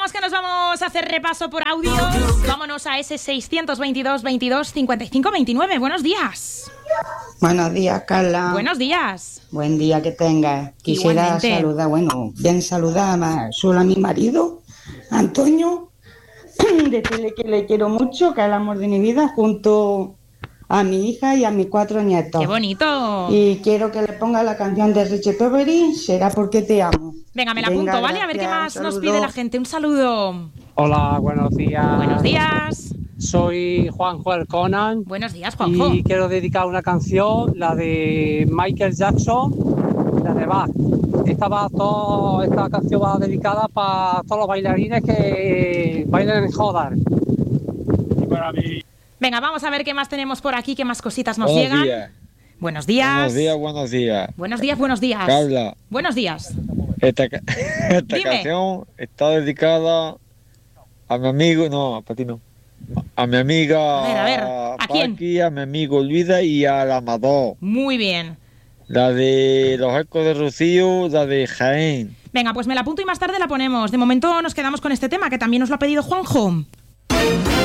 Vamos que nos vamos a hacer repaso por audio. Vámonos a ese 622 22 55 29. Buenos días. Buenos días, Carla. Buenos días. Buen día que tengas. Quisiera saludar, bien saludar solo a mi marido, Antonio, decirle que le quiero mucho, que es el amor de mi vida, junto a mi hija y a mis 4 nietos. ¡Qué bonito! Y quiero que le ponga la canción de Richie Poveri, Será porque te amo. Venga, me la apunto, ¿vale? Gracias, a ver qué más nos pide la gente. Un saludo. Hola, buenos días. Buenos días. Soy Juanjo el Conan. Buenos días, Juanjo. Y quiero dedicar una canción, la de Michael Jackson, la de Bach. Esta canción va dedicada para todos los bailarines que bailan en Jodar. Y para mí. Venga, vamos a ver qué más tenemos por aquí, qué más cositas nos Buenos llegan. días. Buenos días. Buenos días, buenos días. Buenos días, buenos días. Carla. Buenos días. Esta canción está dedicada a mi amigo, no, para ti no. A mi amiga A ver, ¿a quién? Paqui, a mi amigo Luida y al Amador. Muy bien. La de los ecos de Rocío, la de Jaén. Venga, pues me la apunto y más tarde la ponemos. De momento nos quedamos con este tema que también nos lo ha pedido Juanjo.